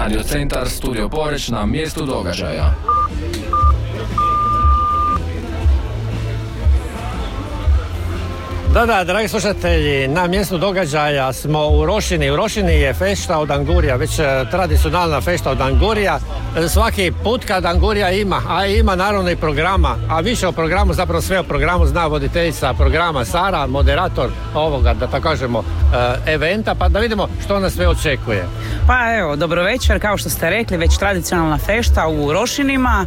Radio Centar, Studio Poreć na mjestu događaja. Da, dragi slušatelji, na mjestu događaja smo u Rošini. U Rošini je fešta od Angurija, već tradicionalna fešta od Angurija. Svaki put kad Angurija ima, a ima naravno i programa, a više o programu, zapravo sve o programu zna voditeljica programa Sara, moderator ovoga, da tako kažemo, eventa, pa da vidimo što nas sve očekuje. Pa evo, dobro večer, kao što ste rekli, već tradicionalna fešta u Rošinima,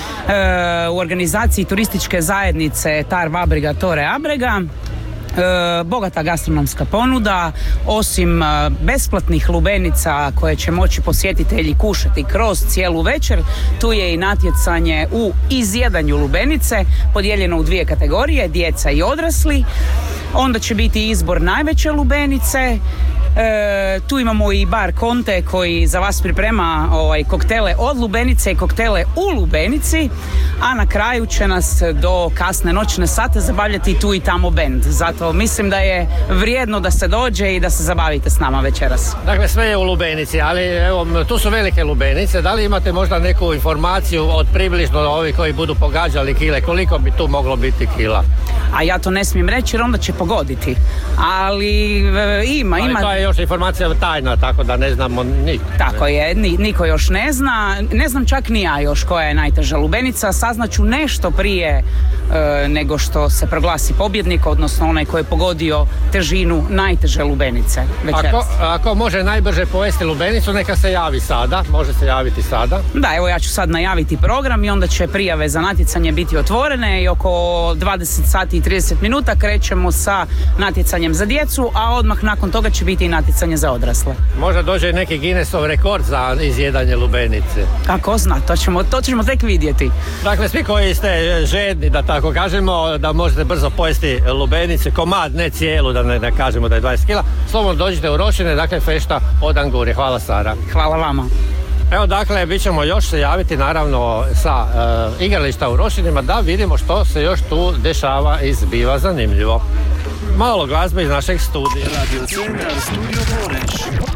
u organizaciji turističke zajednice Tar Vabriga Tore Abrega. Bogata gastronomska ponuda, osim besplatnih lubenica koje će moći posjetitelji kušati kroz cijelu večer, tu je i natjecanje u izjedanju lubenice, podijeljeno u dvije kategorije, djeca i odrasli. Onda će biti izbor najveće lubenice. Tu imamo i bar Conte koji za vas priprema koktele od lubenice i koktele u lubenici, a na kraju će nas do kasne noćne sate zabavljati tu i tamo bend. Zato mislim da je vrijedno da se dođe i da se zabavite s nama večeras. Dakle, sve je u lubenici, ali evo, tu su velike lubenice. Da li imate možda neku informaciju od približno ovi koji budu pogađali kile, koliko bi tu moglo biti kila? A ja to ne smijem reći jer onda će pogoditi. Ali ima. To je još informacija tajna, tako da ne znamo niko. Tako je, niko još ne zna. Ne znam čak ni ja još koja je najteža lubenica. Saznaću nešto prije nego što se proglasi pobjednik, odnosno onaj koji je pogodio težinu najteže lubenice večeras. Ako može najbrže povesti lubenicu, neka se javi sada. Može se javiti sada. Da, evo ja ću sad najaviti program i onda će prijave za natjecanje biti otvorene i oko 20 sati i 30 minuta krećemo sa natjecanjem za djecu, a odmah nakon toga će biti i natjecanje za odrasle. Možda dođe i neki Guinnessov rekord za izjedanje lubenice. Kako zna, to ćemo tek vidjeti. Dakle, svi koji ste žedni, da tako kažemo, da možete brzo pojesti lubenice, komad, ne cijelu, da ne kažemo da je 20 kila, slobodno dođite u Rošine, dakle fešta od Angurije. Hvala, Sara. Hvala vama. Evo, dakle, bit ćemo još se javiti naravno sa igrališta u Rošinima da vidimo što se još tu dešava i zbiva zanimljivo. Malo glazbe iz našeg studija. Radio Centar, Studio Poreć.